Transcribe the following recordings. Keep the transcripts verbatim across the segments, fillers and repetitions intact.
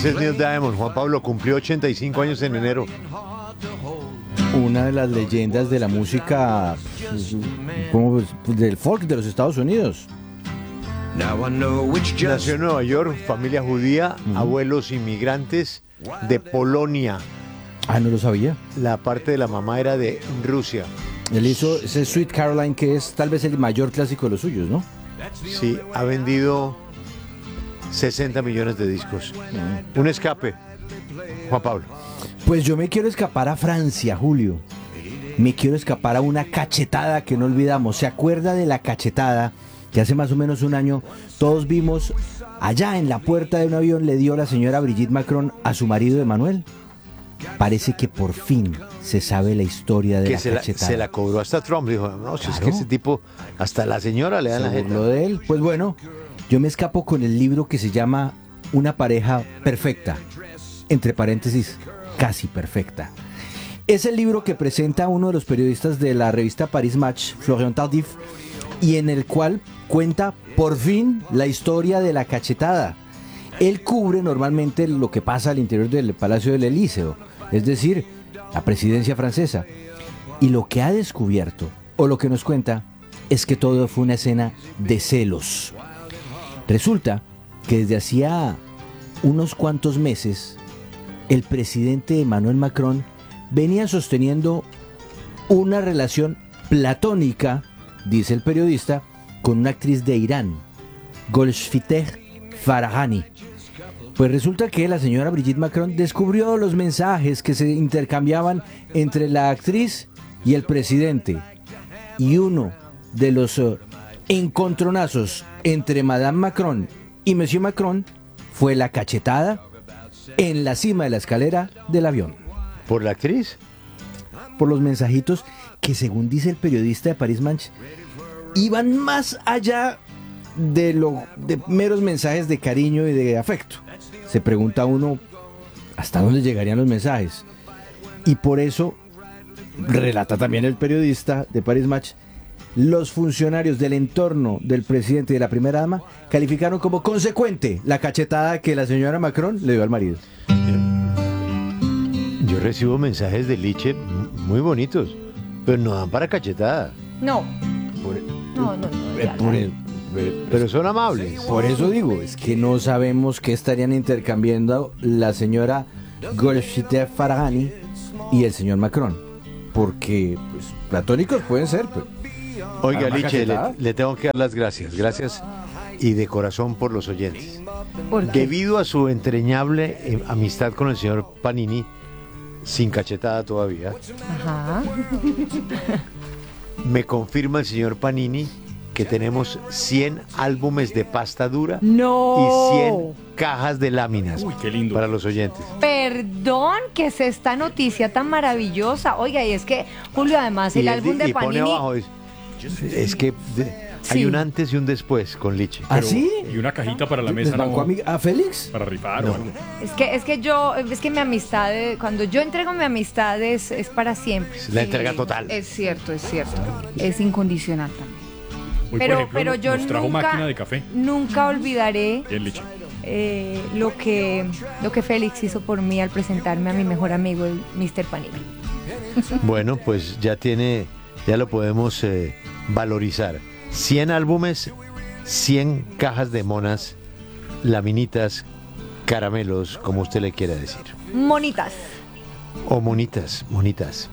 Ese es Neil Diamond. Juan Pablo cumplió ochenta y cinco años en enero. Una de las leyendas de la música, como del folk de los Estados Unidos. Nació en Nueva York, familia judía, uh-huh. abuelos inmigrantes de Polonia. Ah, no lo sabía. La parte de la mamá era de Rusia. Él hizo ese Sweet Caroline, que es tal vez el mayor clásico de los suyos, ¿no? Sí, ha vendido sesenta millones de discos. Uh-huh. Un escape, Juan Pablo. Pues yo me quiero escapar a Francia, Julio. Me quiero escapar a una cachetada que no olvidamos. ¿Se acuerda de la cachetada que hace más o menos un año todos vimos allá en la puerta de un avión le dio la señora Brigitte Macron a su marido Emmanuel? Parece que por fin se sabe la historia de que la se cachetada. La, se la cobró hasta Trump, dijo, no, si claro. es que ese tipo, hasta la señora le da la jeta. Lo de él. Pues bueno, yo me escapo con el libro que se llama Una pareja perfecta, entre paréntesis, casi perfecta. Es el libro que presenta uno de los periodistas de la revista Paris Match, Florian Tardif, y en el cual cuenta por fin la historia de la cachetada. Él cubre normalmente lo que pasa al interior del Palacio del Elíseo, es decir, la presidencia francesa. Y lo que ha descubierto, o lo que nos cuenta, es que todo fue una escena de celos. Resulta que desde hacía unos cuantos meses, el presidente Emmanuel Macron venía sosteniendo una relación platónica, dice el periodista, con una actriz de Irán, Golshifteh Farahani. Pues resulta que la señora Brigitte Macron descubrió los mensajes que se intercambiaban entre la actriz y el presidente. Y uno de los uh, encontronazos entre Madame Macron y Monsieur Macron fue la cachetada en la cima de la escalera del avión. ¿Por la actriz? Por los mensajitos que, según dice el periodista de Paris Match, iban más allá de, lo, de meros mensajes de cariño y de afecto. Se pregunta uno hasta dónde llegarían los mensajes. Y por eso, relata también el periodista de Paris Match, los funcionarios del entorno del presidente y de la primera dama calificaron como consecuente la cachetada que la señora Macron le dio al marido. Yo recibo mensajes de Liche muy bonitos, pero no dan para cachetada. No. Por, no, no, no. Eh, por el, pero son amables. Por eso digo, es que no sabemos qué estarían intercambiando la señora Golshifteh Farahani y el señor Macron. Porque, pues, platónicos pueden ser, pero... Oiga, Liche, le, le tengo que dar las gracias. Gracias y de corazón por los oyentes. ¿Por qué? Debido a su entrañable eh, amistad con el señor Panini, sin cachetada todavía, Ajá. me confirma el señor Panini que tenemos cien álbumes de pasta dura no. y cien cajas de láminas. Uy, qué lindo. Para los oyentes. Perdón, que es esta noticia tan maravillosa. Oiga, y es que, Julio, además, el y álbum el, de y Panini... Pone abajo, es, es que de, sí. hay un antes y un después con Liche. ¿Ah, sí? Y una cajita para la mesa. ¿Les bancó no, a, a Félix? Para rifar no. o algo. Es que, es que yo, es que mi amistad, cuando yo entrego mi amistad es, es para siempre. Es la entrega total. Es cierto, es cierto. Es incondicional también. Hoy, pero, por ejemplo, pero yo nos trajo nunca, máquina de café. Nunca olvidaré Y el Liche. eh, lo que lo que Félix hizo por mí al presentarme a mi mejor amigo, el mister Panini. Bueno, pues ya tiene, ya lo podemos eh, valorizar. cien álbumes, cien cajas de monas, laminitas, caramelos, como usted le quiera decir. Monitas. O monitas, monitas.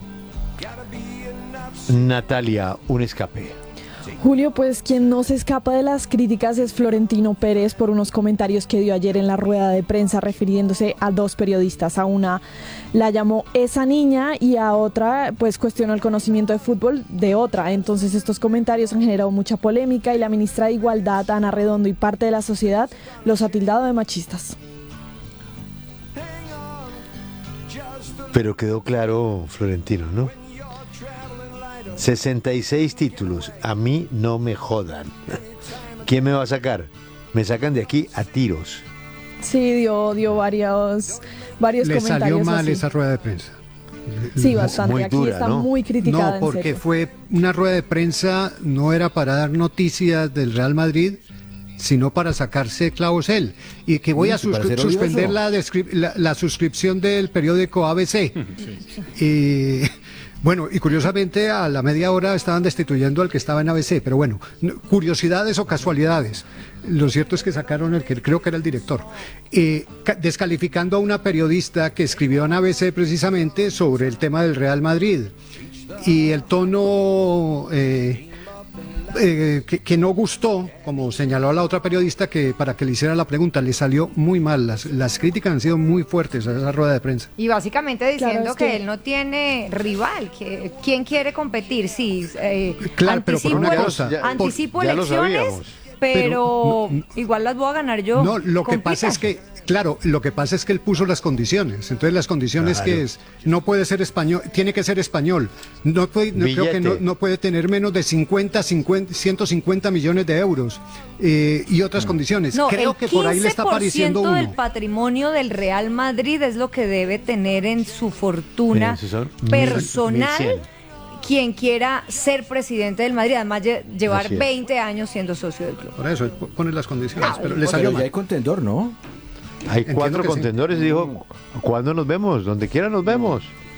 Natalia, un escape. Julio, pues quien no se escapa de las críticas es Florentino Pérez por unos comentarios que dio ayer en la rueda de prensa refiriéndose a dos periodistas. A una la llamó esa niña y a otra pues cuestionó el conocimiento de fútbol de otra. Entonces estos comentarios han generado mucha polémica y la ministra de Igualdad, Ana Redondo, y parte de la sociedad los ha tildado de machistas. Pero quedó claro, Florentino, ¿no? sesenta y seis títulos, a mí no me jodan. ¿Quién me va a sacar? Me sacan de aquí a tiros. Sí, dio, dio varios, varios Le comentarios. Le salió mal así. esa rueda de prensa. Sí, bastante. Muy aquí dura, está ¿no? muy criticada. No, en porque serio. fue una rueda de prensa, no era para dar noticias del Real Madrid, sino para sacarse clavos él, y que voy Sí, a sí, para suscri- ser suspender odioso. la, descri- la, la suscripción del periódico A B C. Y, bueno, y curiosamente a la media hora estaban destituyendo al que estaba en A B C, pero bueno, no- curiosidades o casualidades. Lo cierto es que sacaron el que creo que era el director, eh, ca- descalificando a una periodista que escribió en A B C precisamente sobre el tema del Real Madrid. Y el tono eh, eh, que, que no gustó, como señaló la otra periodista que para que le hiciera la pregunta, le salió muy mal. Las, las críticas han sido muy fuertes a esa rueda de prensa. Y básicamente diciendo Claro, es que... que- él no tiene rival, que quién quiere competir, sí, eh, Claro, pero por anticipo, una ele- cosa, ya- anticipo ya lo elecciones, sabíamos. pero, Pero no- igual las voy a ganar yo. No, lo que pasa es Compitan. que, claro, lo que pasa es que él puso las condiciones. Entonces las condiciones Claro. que es, no puede ser español, tiene que ser español. No puede, no, creo que no, Billete. no puede tener menos de cincuenta, cincuenta, ciento cincuenta millones de euros eh, y otras condiciones. No, Creo el que por ahí le está apareciendo quince por ciento del uno. patrimonio del Real Madrid es lo que debe tener en su fortuna Esos son mil- personal mil cien. quien quiera ser presidente del Madrid, además lle- llevar Así es. veinte años siendo socio del club. Por eso él po- pone las condiciones, Ah, pero le pero salió Pero ya mal. hay contendor, ¿no? Hay Entiendo cuatro que sí. contendores y dijo, ¿cuándo nos vemos? Donde quiera nos vemos.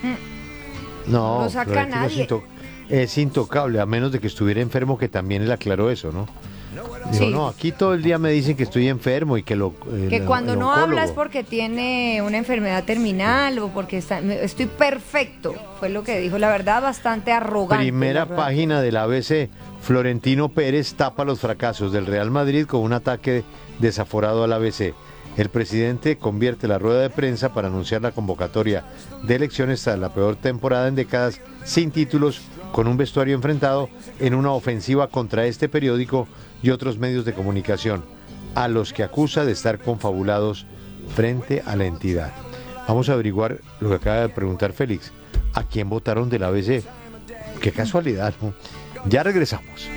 No, No lo saca Florentino nadie. Es, into- es intocable, a menos de que estuviera enfermo, que también él aclaró eso, ¿no? Dijo, Sí. no, aquí todo el día me dicen que estoy enfermo y que lo... el- Que cuando el no oncólogo. habla es porque tiene una enfermedad terminal o porque está, me- estoy perfecto, fue lo que dijo, la verdad bastante arrogante. Primera la verdad. página del A B C, Florentino Pérez tapa los fracasos del Real Madrid con un ataque desaforado al A B C. El presidente convierte la rueda de prensa para anunciar la convocatoria de elecciones tras la peor temporada en décadas, sin títulos, con un vestuario enfrentado en una ofensiva contra este periódico y otros medios de comunicación, a los que acusa de estar confabulados frente a la entidad. Vamos a averiguar lo que acaba de preguntar Félix. ¿A quién votaron del A B C? Qué casualidad, ¿no? Ya regresamos.